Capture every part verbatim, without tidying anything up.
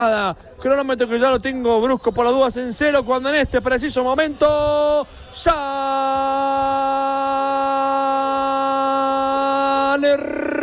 Cronómetro que ya lo tengo brusco por las dudas en cero, cuando en este preciso momento sale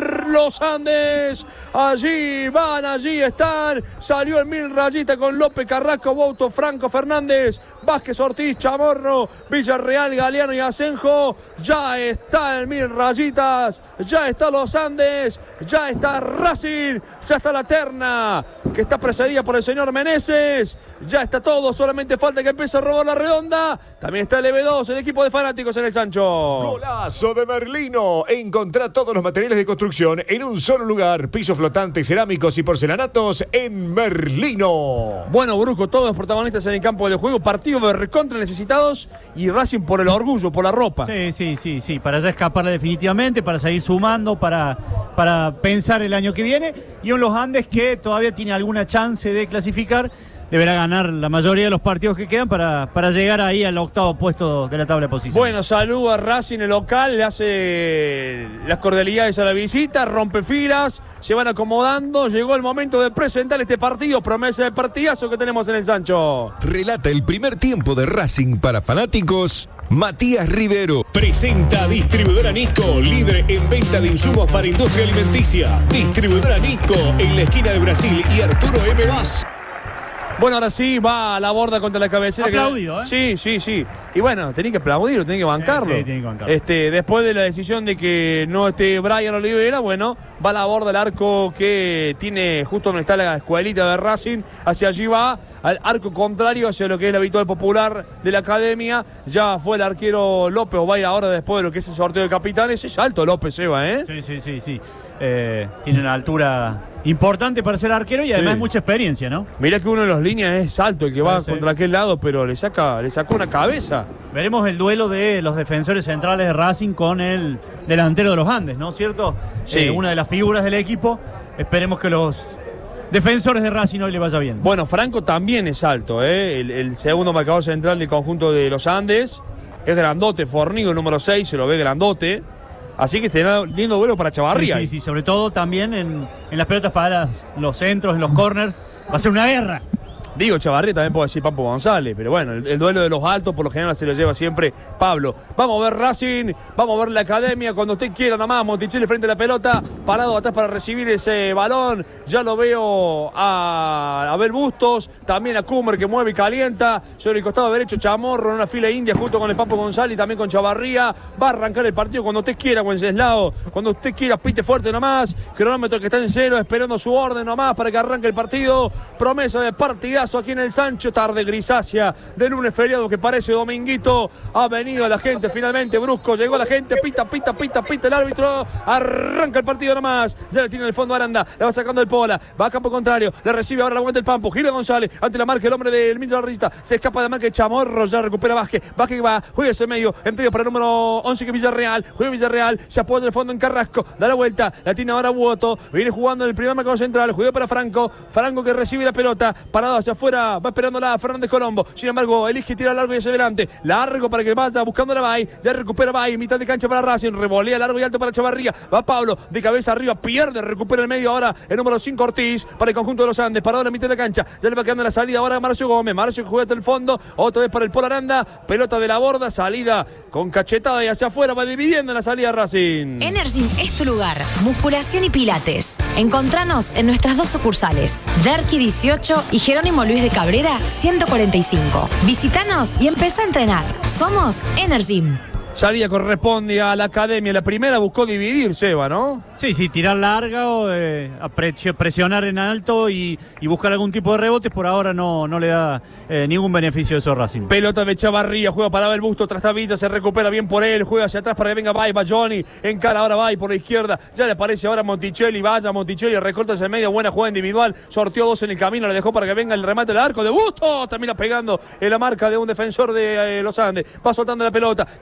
los Andes. Allí van, allí están. Salió el Mil Rayita con López, Carrasco, Bouto, Franco, Fernández, Vázquez, Ortiz, Chamorro, Villarreal, Galeano y Asenjo. Ya está el Mil Rayitas, ya está los Andes, ya está Racing, ya está la terna que está precedida por el señor Meneses. Ya está todo, solamente falta que empiece a robar la redonda. También está el E B dos, el equipo de fanáticos en el Sancho. Golazo de Merlino. Encontrá todos los materiales de construcción en un solo lugar. Pisos flotantes, cerámicos y porcelanatos en Merlino. Bueno, Brusco, todos los protagonistas en el campo de juego. Partido de recontra necesitados y Racing por el orgullo, por la ropa. Sí, sí, sí, sí. Para ya escaparle definitivamente, para seguir sumando, para, para pensar el año que viene. Y un Los Andes que todavía tiene alguna chance de clasificar. Deberá ganar la mayoría de los partidos que quedan para, para llegar ahí al octavo puesto de la tabla de posiciones. Bueno, saluda a Racing, el local, le hace las cordialidades a la visita, rompe filas, se van acomodando. Llegó el momento de presentar este partido, promesa de partidazo que tenemos en el Sancho. Relata el primer tiempo de Racing para fanáticos, Matías Rivero. Presenta Distribuidora Nico, líder en venta de insumos para industria alimenticia. Distribuidora Nico, en la esquina de Brasil y Arturo M. Vaz. Bueno, ahora sí, va a la borda contra la cabecera. Aplaudido, que... ¿eh? Sí, sí, sí. Y bueno, tenía que aplaudirlo, tenía que bancarlo. Sí, sí, tiene que bancarlo. Este, después de la decisión de que no esté Brian Olivera, bueno, va a la borda el arco que tiene justo donde está la escuelita de Racing. Hacia allí va, al arco contrario, hacia lo que es la habitual popular de la academia. Ya fue el arquero López, o va a ir ahora después de lo que es el sorteo de capitanes. Es alto López, Eva, ¿eh? Sí, sí, sí, sí. Eh, tiene una altura importante para ser arquero y además Sí. mucha experiencia, ¿no? Mirá que uno de los líneas es alto, el que va Sí, sí. contra aquel lado, pero le saca, le sacó una cabeza. Veremos el duelo de los defensores centrales de Racing con el delantero de los Andes, ¿no es cierto? Sí. Eh, una de las figuras del equipo. Esperemos que los defensores de Racing hoy le vaya bien. Bueno, Franco también es alto, ¿eh? el, el segundo marcador central del conjunto de los Andes. Es grandote, fornido, el número seis, se lo ve grandote. Así que será un lindo duelo para Chavarría. Sí, sí, sí, sobre todo también en, en las pelotas paradas, los centros, en los corners. Va a ser una guerra. Digo, Chavarría también puede decir Pampo González, pero bueno, el, el duelo de los altos por lo general se lo lleva siempre Pablo. Vamos a ver Racing, vamos a ver la academia, cuando usted quiera nomás, Monticelli frente a la pelota, parado atrás para recibir ese balón. Ya lo veo a Abel Bustos, también a Kummer que mueve y calienta. Sobre el costado derecho Chamorro en una fila india junto con el Pampo González y también con Chavarría. Va a arrancar el partido cuando usted quiera, Wenceslao. Cuando usted quiera, pite fuerte nomás. Cronómetro que está en cero, esperando su orden nomás para que arranque el partido. Promesa de partidazo aquí en el Sancho, tarde grisácea de lunes feriado que parece dominguito. Ha venido la gente finalmente, Brusco, llegó la gente, pita, pita, pita, pita el árbitro. Arranca el partido nomás. Ya le tiene en el fondo Aranda, la va sacando el Pola, va a campo contrario, le recibe ahora la vuelta del Pampo. Gil González, ante la marca el hombre del Mincha Rista, se escapa de la marca de Chamorro, ya recupera Vázquez, Vázquez va, juega ese medio, entrega para el número once que es Villarreal, juega Villarreal, se apoya en el fondo en Carrasco, da la vuelta, la tiene ahora Buoto, viene jugando en el primer marcador central, juega para Franco, Franco que recibe la pelota, parado hacia afuera, va esperándola a Fernández Colombo, sin embargo elige tirar largo y hacia adelante, largo para que vaya buscando la Bay, ya recupera Bay, mitad de cancha para Racing, revolea largo y alto para Chavarría, va Pablo, de cabeza arriba, pierde, recupera el medio ahora el número cinco Ortiz, para el conjunto de los Andes, parado en la mitad de cancha, ya le va quedando la salida ahora a Marcio Gómez, Marcio que juega hasta el fondo, otra vez para el Polo Aranda, pelota de la borda, salida con cachetada y hacia afuera, va dividiendo en la salida Racing. Energym es tu lugar, musculación y pilates. Encontranos en nuestras dos sucursales, Derqui dieciocho y Jerónimo Luis de Cabrera ciento cuarenta y cinco. Visítanos y empezá a entrenar. Somos Energym. Salida corresponde a la academia. La primera buscó dividir, Seba, ¿no? Sí, sí, tirar larga o eh, presionar en alto y, y buscar algún tipo de rebotes. Por ahora no, no le da eh, ningún beneficio de eso a Racing. Pelota de Chavarría, juega para el busto, tras Villa, se recupera bien por él, juega hacia atrás para que venga Bay, va Johnny, encara ahora Bay por la izquierda, ya le aparece ahora Monticelli, vaya Monticelli, recorta ese medio, buena jugada individual, sorteó dos en el camino, le dejó para que venga el remate del arco de Busto, termina pegando en la marca de un defensor de eh, los Andes, va soltando la pelota, queda muerto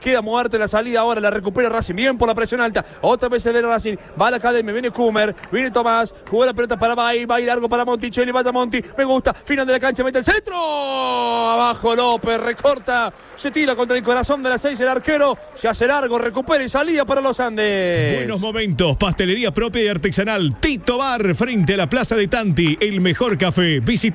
parte de la salida ahora, la recupera Racing, bien por la presión alta, otra vez se ve Racing, va a la academia, viene Kummer, viene Tomás, jugó la pelota para Bay, va largo para Monticelli, vaya Monti, me gusta, final de la cancha, mete el centro, abajo López, recorta, se tira contra el corazón de la seis, el arquero, se hace largo, recupera y salía para los Andes. Buenos momentos, pastelería propia y artesanal, Tito Bar, frente a la Plaza de Tanti, el mejor café, visita